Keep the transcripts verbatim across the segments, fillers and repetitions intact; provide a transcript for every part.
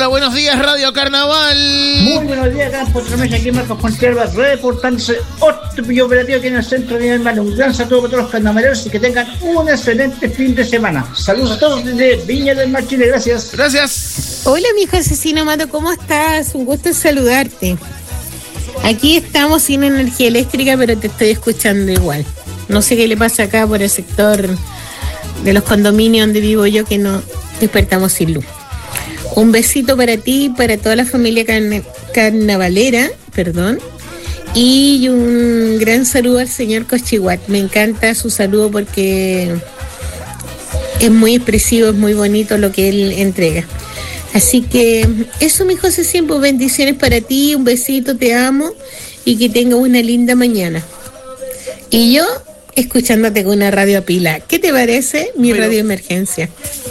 Hola, buenos días, Radio Carnaval. Muy buenos días, Campo Tramesa, aquí Marcos Contreras, reportándose otro operativo aquí en el centro de mi hermano. Un gran saludo para todos los carnavaleros y que tengan un excelente fin de semana. Saludos a todos desde Viña del Mar, Chile, gracias. Gracias. Hola, mi hijo asesino Mato, ¿cómo estás? Un gusto saludarte. Aquí estamos sin energía eléctrica, pero te estoy escuchando igual. No sé qué le pasa acá por el sector de los condominios donde vivo yo, que no despertamos sin luz. Un besito para ti, para toda la familia carna- carnavalera, perdón, y un gran saludo al señor Cochihuat. Me encanta su saludo porque es muy expresivo, es muy bonito lo que él entrega. Así que eso, mi José, siempre bendiciones para ti, un besito, te amo y que tengas una linda mañana. Y yo, escuchándote con una radio a pila. ¿Qué te parece mi Pero... radio emergencia?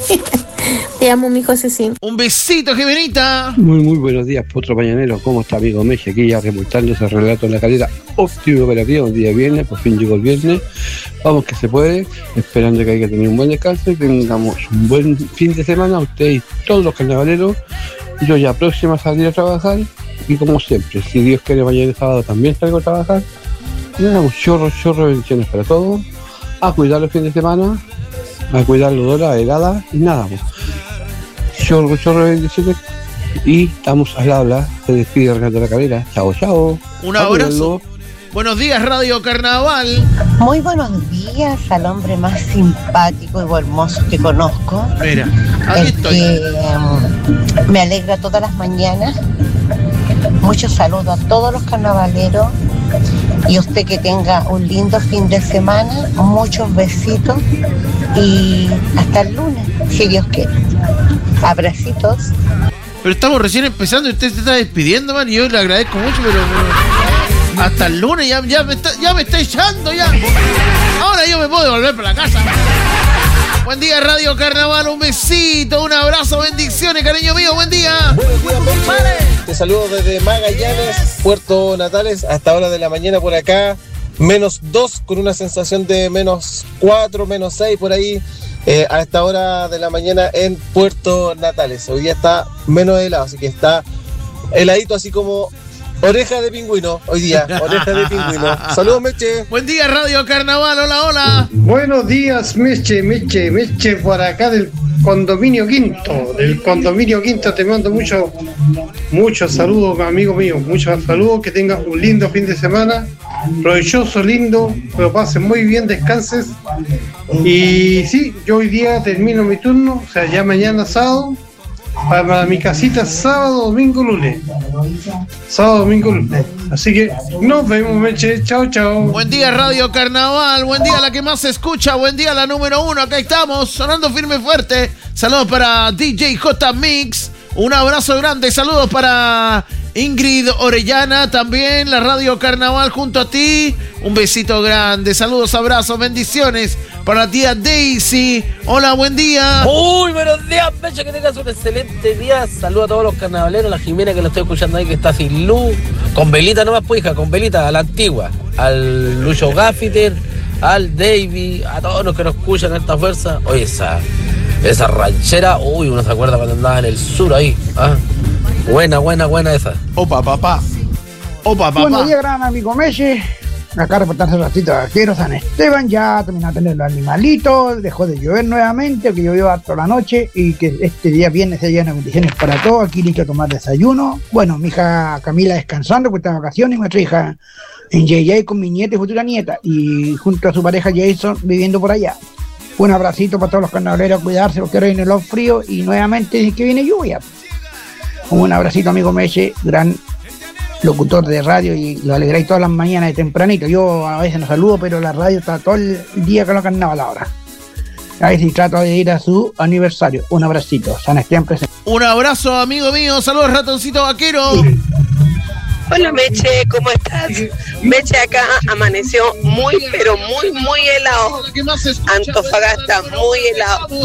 Te amo, mi José. Un besito, Jimenita. Muy, muy buenos días, Potro Mañanero. ¿Cómo está, amigo Meche? Aquí ya reportando ese relato en la calera óptimo operativo. Un día viernes, por fin llegó el viernes. Vamos que se puede, esperando que haya tenido un buen descanso y tengamos un buen fin de semana. Ustedes y todos los carnavaleros. Yo ya próxima a salir a trabajar. Y como siempre, si Dios quiere, mañana el sábado también salgo a trabajar. Y nada, un chorro, chorro de bendiciones para todos. A cuidar los fines de semana. A cuidar los dólares, heladas y nada, pues. Chorro, chorro de bendiciones. Y estamos al habla. Se despide Ricardo de la Calera. Chao, chao. Un abrazo. Buenos días, Radio Carnaval. Muy buenos días al hombre más simpático y hermoso que conozco. Mira, aquí estoy. Que, um, me alegra todas las mañanas. Muchos saludos a todos los carnavaleros. Y usted que tenga un lindo fin de semana. Muchos besitos. Y hasta el lunes, si Dios quiere. Abracitos. Pero estamos recién empezando y usted se está despidiendo, man, y yo le agradezco mucho, pero, pero hasta el lunes ya, ya, me está, ya me está echando ya. Ahora yo me puedo devolver para la casa. Buen día, Radio Carnaval, un besito, un abrazo, bendiciones, cariño mío, buen día. Buenos días, vale. Te saludo desde Magallanes, Puerto Natales, hasta hora de la mañana por acá. Menos dos, con una sensación de menos cuatro, menos seis por ahí. Eh, a esta hora de la mañana en Puerto Natales. Hoy día está menos helado, así que está heladito, así como oreja de pingüino. Hoy día, oreja de pingüino. Saludos, Meche. Buen día, Radio Carnaval, hola, hola. Buenos días, Meche, Meche, Meche, por acá del condominio Quinto. Del condominio Quinto te mando muchos muchos saludos, amigo mío. Muchos saludos, que tengas un lindo fin de semana. Provechoso, lindo, que lo pases muy bien, descanses. Y sí, yo hoy día termino mi turno, o sea, ya mañana sábado, para mi casita sábado, domingo, lunes. Sábado, domingo, lunes. Así que nos vemos, Meche. Chao, chao. Buen día, Radio Carnaval. Buen día, la que más se escucha. Buen día, la número uno. Acá estamos, sonando firme y fuerte. Saludos para D J J Mix. Un abrazo grande. Saludos para Ingrid Orellana, también la Radio Carnaval junto a ti. Un besito grande. Saludos, abrazos, bendiciones para la tía Daisy. Hola, buen día. Muy buenos días, Meche, que tengas un excelente día. Saludos a todos los carnavaleros, la Jimena que lo estoy escuchando ahí, que está sin luz. Con velita nomás, pues, hija, con velita, a la antigua. Al Lucho Gaffiter, al Davey, a todos los que nos escuchan a esta fuerza. Oye, esa, esa ranchera, uy, uno se acuerda cuando andaba en el sur ahí. ¿Ah? Buena, buena, buena esa. Opa, papá. Opa, papá. Buenos días, gran amigo Messi. Acá reportarse el ratito de Arquero San Esteban. Ya terminó de tener los animalitos. Dejó de llover nuevamente, que llovió harto la noche. Y que este día viernes se llenan bendiciones para todos. Aquí listo a tomar desayuno. Bueno, mi hija Camila descansando porque está de vacaciones. Y nuestra hija en J J con mi nieta y futura nieta. Y junto a su pareja Jason viviendo por allá. Un abracito para todos los carnavaleros. Cuidarse porque ahora viene los fríos. Y nuevamente dicen que viene lluvia. Un abracito, amigo Meche, gran locutor de radio, y lo alegráis todas las mañanas de tempranito. Yo a veces no saludo, pero la radio está todo el día con la carnaval ahora. A ver si trato de ir a su aniversario. Un abracito, San Esteban presente. Un abrazo, amigo mío. Saludos, ratoncito vaquero. Hola, Meche, ¿cómo estás? Meche, acá amaneció muy, pero muy, muy helado. Antofagasta, muy helado.